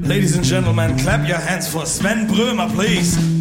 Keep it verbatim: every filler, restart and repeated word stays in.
Ladies and gentlemen, clap your hands for Sven Brömer, please.